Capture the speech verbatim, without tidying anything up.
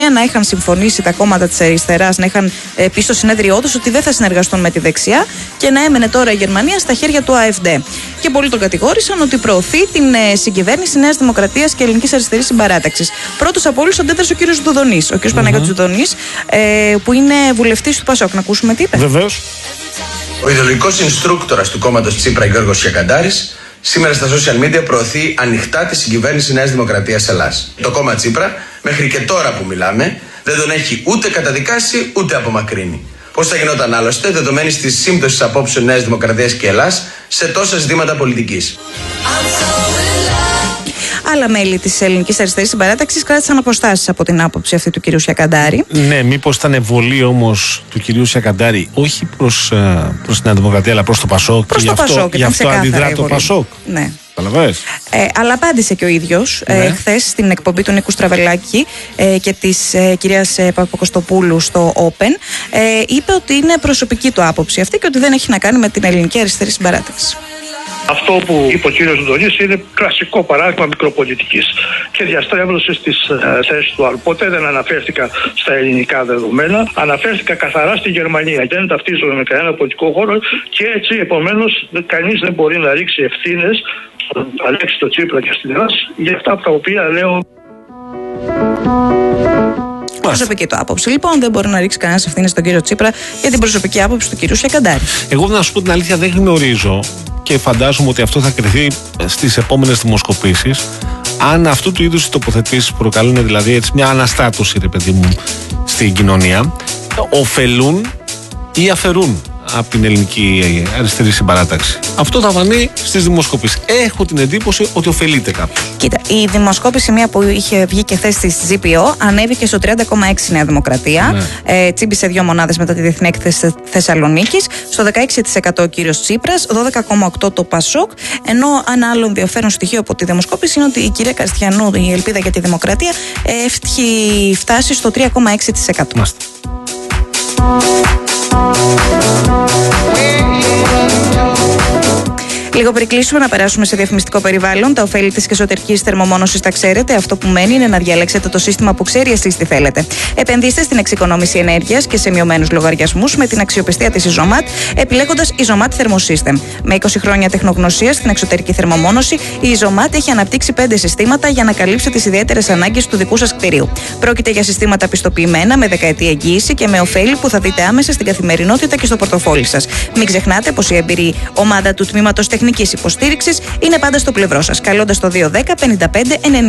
να είχαν συμφωνήσει τα κόμματα της αριστεράς, να είχαν ε, πει στο συνέδριό τους ότι δεν θα συνεργαστούν με τη δεξιά και να έμενε τώρα η Γερμανία στα χέρια του ΑΕΦΔ. Και πολλοί τον κατηγόρησαν ότι προωθεί την ε, συγκυβέρνηση Νέας Δημοκρατίας και Ελληνικής Αριστερής Συμπαράταξης. Πρώτος από όλους αντέδρασε ο κύριος Δουδονής, ο κύριος mm-hmm. Παναγιώτης Δουδονής, ε, που είναι βουλευτής του Πασόκ. Να ακούσουμε τι είπε. Βεβαίως. Ο ιδεολογικός инστρούκτορας του κόμματος Τσίπρα, Γιώργος Χιακαντάρης, σήμερα στα social media προωθεί ανοιχτά τη συγκυβέρνηση Νέας Δημοκρατίας Ελλάς. Το κόμμα Τσίπρα, μέχρι και τώρα που μιλάμε, δεν τον έχει ούτε καταδικάσει ούτε απομακρύνει. Πώς θα γινόταν άλλωστε, δεδομένης της σύμπτωσης απόψεων Νέας Δημοκρατίας και Ελλάς σε τόσα ζητήματα πολιτικής. Άλλα μέλη της Ελληνικής Αριστερής Συμπαράταξης κράτησαν αποστάσεις από την άποψη αυτή του κυρίου Χιακαντάρη. Ναι, μήπως ήταν βολή όμως του κυρίου Χιακαντάρη, όχι προς, προς την Νέα Δημοκρατία, αλλά προς το Πασόκ. Προς το Πασόκ, γι' αυτό αντιδρά το Πασόκ. Ναι. Ε, αλλά απάντησε και ο ίδιος ναι. ε, χθες στην εκπομπή του Νίκου Στραβελάκη ε, και της ε, κυρίας ε, Παπακοστοπούλου στο Open. Ε, είπε ότι είναι προσωπική του άποψη αυτή και ότι δεν έχει να κάνει με την Ελληνική Αριστερή Συμπαράταξη. Αυτό που είπε ο κύριος Δουδονής είναι κλασικό παράδειγμα μικροπολιτικής και διαστρέβλωσης της ε, θέσης του άλλου. Ποτέ δεν αναφέρθηκα στα ελληνικά δεδομένα, αναφέρθηκα καθαρά στη Γερμανία. Δεν ταυτίζομαι με κανένα πολιτικό χώρο και έτσι επομένως κανείς δεν μπορεί να ρίξει ευθύνες στον Αλέξη, τον Τσίπρα και στην Ελλάδα για αυτά τα οποία λέω. Προσωπική του άποψη. Λοιπόν, δεν μπορεί να ρίξει κανένα ευθύνη στον κύριο Τσίπρα για την προσωπική άποψη του κυρίου Χιακαντάρη. Εγώ να σου πω την αλήθεια, δεν γνωρίζω και φαντάζομαι ότι αυτό θα κριθεί στις επόμενες δημοσκοπήσεις. Αν αυτού του είδους οι τοποθετήσεις προκαλούν δηλαδή έτσι μια αναστάτωση, ρε παιδί μου, στην κοινωνία, ωφελούν ή αφαιρούν από την Ελληνική Αριστερή Συμπαράταξη. Αυτό θα φανεί στις δημοσκοπήσεις. Έχω την εντύπωση ότι ωφελείται κάποιος. Κοίτα, η δημοσκόπηση μία που είχε βγει και χθες στη τζι πι ο ανέβηκε στο τριάντα κόμμα έξι Νέα Δημοκρατία. Ναι. Ε, τσίμπησε δύο μονάδες μετά τη Διεθνή Έκθεση Θεσσαλονίκης. Στο δεκαέξι τοις εκατό ο κύριος Τσίπρας, δώδεκα κόμμα οκτώ τοις εκατό το Πασόκ. Ενώ ένα άλλο ενδιαφέρον στοιχείο από τη δημοσκόπηση είναι ότι η κυρία Καριστιανού, η Ελπίδα για τη Δημοκρατία, έχει φτάσει στο τρία κόμμα έξι τοις εκατό. Μάστε. Λίγο πριν κλείσουμε, να περάσουμε σε διαφημιστικό περιβάλλον. Τα ωφέλη της εσωτερικής θερμομόνωσης τα ξέρετε. Αυτό που μένει είναι να διαλέξετε το σύστημα που ξέρει εσείς τι θέλετε. Επενδύστε στην εξοικονόμηση ενέργειας και σε μειωμένους λογαριασμούς με την αξιοπιστία της Ιζωμάτ, επιλέγοντας Ιζωμάτ Thermosystem. Με είκοσι χρόνια τεχνογνωσία στην εξωτερική θερμομόνωση, η Ιζωμάτ έχει αναπτύξει πέντε συστήματα για να καλύψει τις ιδιαίτερες ανάγκες του δικού σας κτηρίου. Πρόκειται για συστήματα πιστοποιημένα με δεκαετή εγγύηση και με ωφέλη που θα δείτε άμεσα στην καθημερινότητα και στο πορτοφόλι σας. Μην ξεχνάτε πως η εμπειρή ομάδα του τμήματος τεχνικής υποστήριξης είναι πάντα στο πλευρό σας, καλώντας το δύο ένα μηδέν πέντε πέντε ενενήντα.